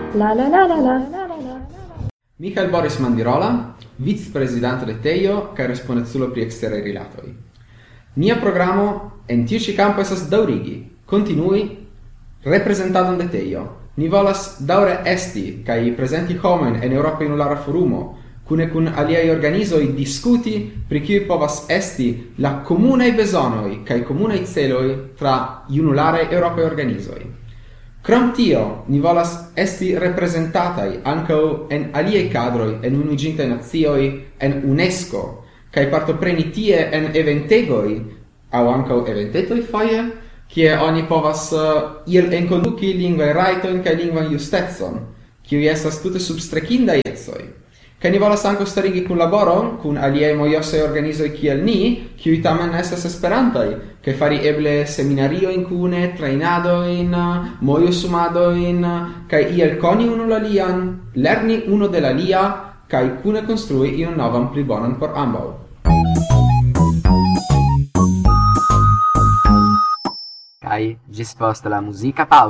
La la la la la. Michael Boris Mandirola, vice-presidente de Teio, kaj respondeculo pri eksteraj rilatoj. Nia programo en tiu ĉi kampo estas daŭrigi, kontinui reprezentadon de Teio. Ni volas daŭre esti kaj prezenti homojn en Eŭropa Junulara Forumo, kune kun aliaj organizoj diskuti pri kiuj povas esti la komunaj bezonoj kaj komunaj celoj tra junularaj eŭropaj organizoj. Krom tio, ni volas esti reprezentataj ankaŭ en aliaj kadroj en Unuiĝintaj Nacioj, en UNESCO, kaj partopreni tie en eventegoj aŭ ankaŭ eventetoj foje, kie oni povas iel enkonduki lingvaj rajtojn kaj lingvan justecon, kiuj estas tute substrekindaj ecoj. Kaj ni volas ankaŭ starigi kunlaboron kun aliaj mojosaj organizoj kiel ni, kiuj tamen estas esperantaj, kaj fari eble seminariojn kune, trejnadojn, mojosumadojn, kaj iel koni unu la lian, lerni unu de la lia, kaj kune konstrui iun novan pli bonan por ambaŭ. Kaj ĝis post la muzika paŭzo.